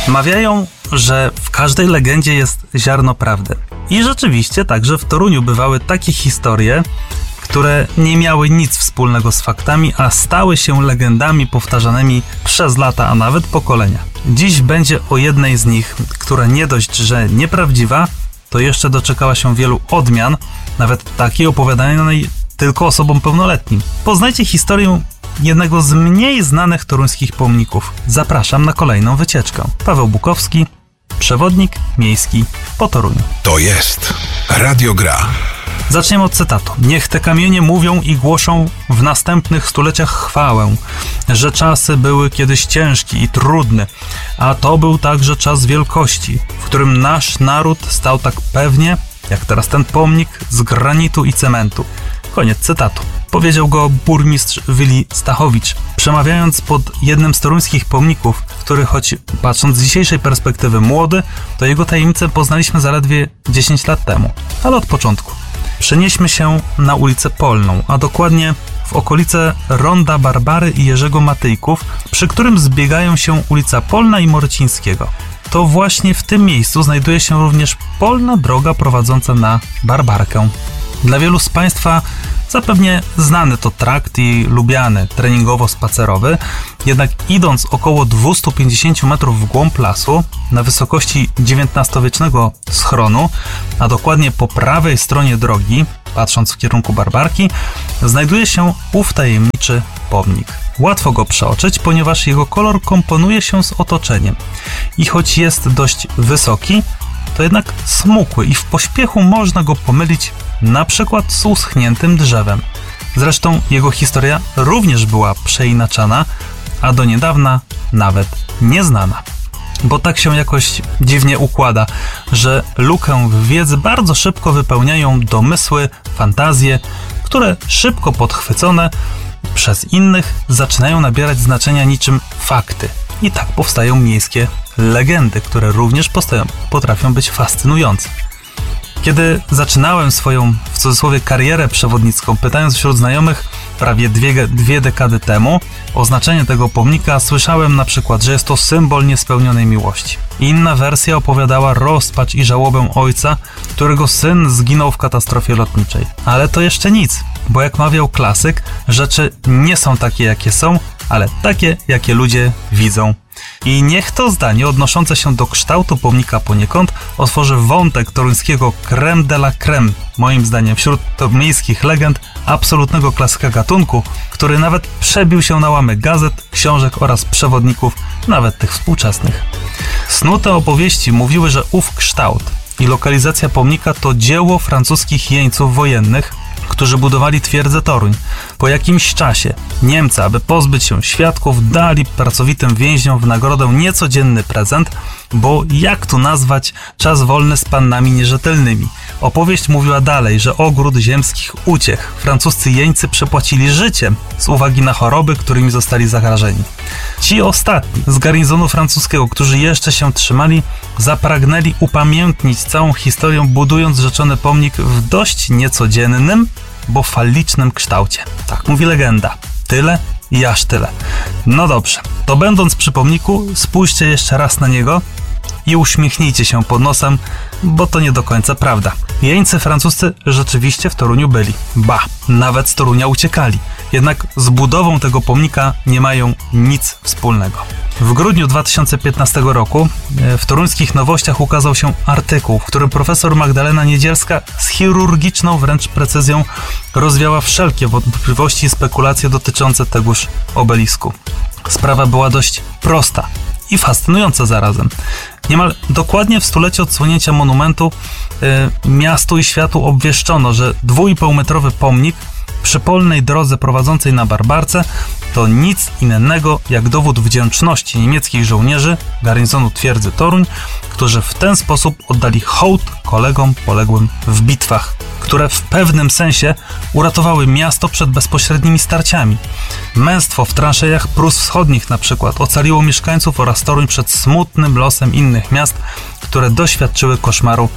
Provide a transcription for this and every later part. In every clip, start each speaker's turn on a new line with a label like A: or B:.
A: Mawiają, że w każdej legendzie jest ziarno prawdy. I rzeczywiście także w Toruniu bywały takie historie, które nie miały nic wspólnego z faktami, a stały się legendami powtarzanymi przez lata, a nawet pokolenia. Dziś będzie o jednej z nich, która nie dość, że nieprawdziwa, to jeszcze doczekała się wielu odmian, nawet takiej opowiadanej tylko osobom pełnoletnim. Poznajcie historię jednego z mniej znanych toruńskich pomników. Zapraszam na kolejną wycieczkę. Paweł Bukowski, przewodnik miejski po Toruniu.
B: To jest Radio Gra.
A: Zaczniemy od cytatu. Niech te kamienie mówią i głoszą w następnych stuleciach chwałę, że czasy były kiedyś ciężki i trudny, a to był także czas wielkości, w którym nasz naród stał tak pewnie, jak teraz ten pomnik z granitu i cementu. Koniec cytatu. Powiedział go burmistrz Wili Stachowicz, przemawiając pod jednym z toruńskich pomników, który choć patrząc z dzisiejszej perspektywy młody, to jego tajemnicę poznaliśmy zaledwie 10 lat temu. Ale od początku. Przenieśmy się na ulicę Polną, a dokładnie w okolice Ronda Barbary i Jerzego Matyjków, przy którym zbiegają się ulica Polna i Morcińskiego. To właśnie w tym miejscu znajduje się również polna droga prowadząca na Barbarkę. Dla wielu z Państwa zapewne znany to trakt i lubiany treningowo-spacerowy, jednak idąc około 250 metrów w głąb lasu, na wysokości XIX-wiecznego schronu, a dokładnie po prawej stronie drogi, patrząc w kierunku Barbarki, znajduje się ów tajemniczy pomnik. Łatwo go przeoczyć, ponieważ jego kolor komponuje się z otoczeniem. I choć jest dość wysoki, to jednak smukły i w pośpiechu można go pomylić na przykład z uschniętym drzewem. Zresztą jego historia również była przeinaczana, a do niedawna nawet nieznana. Bo tak się jakoś dziwnie układa, że lukę w wiedzy bardzo szybko wypełniają domysły, fantazje, które szybko podchwycone przez innych zaczynają nabierać znaczenia niczym fakty. I tak powstają miejskie legendy, które również potrafią być fascynujące. Kiedy zaczynałem swoją, w cudzysłowie, karierę przewodnicką, pytając wśród znajomych prawie dwie dekady temu o znaczenie tego pomnika, słyszałem na przykład, że jest to symbol niespełnionej miłości. Inna wersja opowiadała rozpacz i żałobę ojca, którego syn zginął w katastrofie lotniczej. Ale to jeszcze nic, bo jak mawiał klasyk, rzeczy nie są takie, jakie są, ale takie, jakie ludzie widzą. I niech to zdanie odnoszące się do kształtu pomnika poniekąd otworzy wątek toruńskiego crème de la crème, moim zdaniem wśród miejskich legend, absolutnego klasyka gatunku, który nawet przebił się na łamy gazet, książek oraz przewodników, nawet tych współczesnych. Snute opowieści mówiły, że ów kształt i lokalizacja pomnika to dzieło francuskich jeńców wojennych, którzy budowali twierdzę Toruń. Po jakimś czasie Niemcy, aby pozbyć się świadków, dali pracowitym więźniom w nagrodę niecodzienny prezent, bo jak tu nazwać czas wolny z pannami nierzetelnymi. Opowieść mówiła dalej, że ogród ziemskich uciech francuscy jeńcy przepłacili życiem z uwagi na choroby, którymi zostali zarażeni. Ci ostatni z garnizonu francuskiego, którzy jeszcze się trzymali, zapragnęli upamiętnić całą historię, budując rzeczony pomnik w dość niecodziennym, bo falicznym kształcie. Tak mówi legenda. Tyle i aż tyle. No dobrze, to będąc przy pomniku, spójrzcie jeszcze raz na niego i uśmiechnijcie się pod nosem, bo to nie do końca prawda. Jeńcy francuscy rzeczywiście w Toruniu byli. Ba, nawet z Torunia uciekali. Jednak z budową tego pomnika nie mają nic wspólnego. W grudniu 2015 roku w toruńskich Nowościach ukazał się artykuł, w którym profesor Magdalena Niedzielska z chirurgiczną wręcz precyzją rozwiała wszelkie wątpliwości i spekulacje dotyczące tegoż obelisku. Sprawa była dość prosta i fascynująca zarazem. Niemal dokładnie w stulecie odsłonięcia monumentu miastu i światu obwieszczono, że 2,5-metrowy pomnik przy polnej drodze prowadzącej na Barbarce to nic innego jak dowód wdzięczności niemieckich żołnierzy garnizonu twierdzy Toruń, którzy w ten sposób oddali hołd kolegom poległym w bitwach, które w pewnym sensie uratowały miasto przed bezpośrednimi starciami. Męstwo w transzejach Prus Wschodnich na przykład ocaliło mieszkańców oraz Toruń przed smutnym losem innych miast, które doświadczyły koszmaru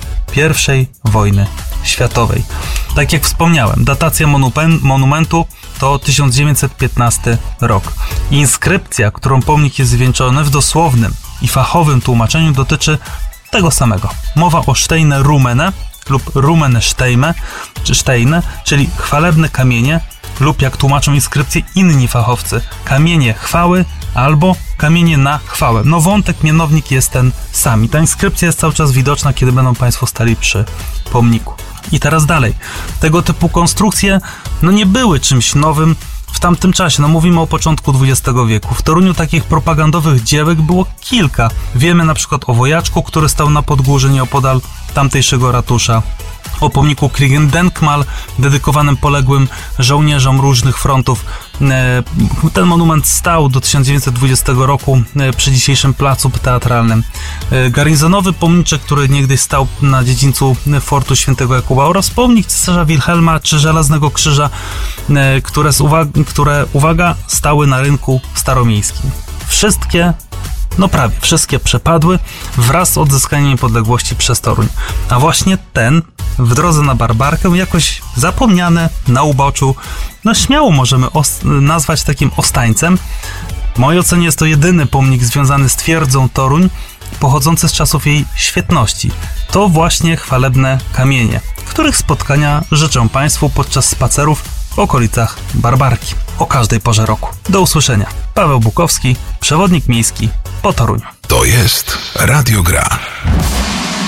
A: I wojny światowej. Tak jak wspomniałem, datacja monumentu to 1915 rok. Inskrypcja, którą pomnik jest zwieńczony w dosłownym i fachowym tłumaczeniu dotyczy tego samego. Mowa o Steine Rumene lub Rumene Steine, czy Steine, czyli chwalebne kamienie lub, jak tłumaczą inskrypcje inni fachowcy, kamienie chwały albo kamienie na chwałę. No wątek, mianownik jest ten sam. I ta inskrypcja jest cały czas widoczna, kiedy będą Państwo stali przy pomniku. I teraz dalej. Tego typu konstrukcje nie były czymś nowym w tamtym czasie. Mówimy o początku XX wieku. W Toruniu takich propagandowych dziełek było kilka. Wiemy na przykład o wojaczku, który stał na podgórze nieopodal tamtejszego ratusza. O pomniku Kriegendenkmal dedykowanym poległym żołnierzom różnych frontów. Ten monument stał do 1920 roku przy dzisiejszym placu teatralnym. Garnizonowy pomniczek, który niegdyś stał na dziedzińcu fortu Świętego Jakuba, oraz pomnik cesarza Wilhelma czy Żelaznego Krzyża, które, uwaga, stały na rynku staromiejskim. Wszystkie, prawie wszystkie przepadły wraz z odzyskaniem niepodległości przez Toruń. A właśnie ten w drodze na Barbarkę jakoś zapomniany na uboczu, śmiało możemy nazwać takim ostańcem. W mojej ocenie jest to jedyny pomnik związany z twierdzą Toruń, pochodzący z czasów jej świetności. To właśnie chwalebne kamienie, których spotkania życzę Państwu podczas spacerów w okolicach Barbarki o każdej porze roku. Do usłyszenia. Paweł Bukowski, przewodnik miejski po Toruniu.
B: To jest Radio Gra.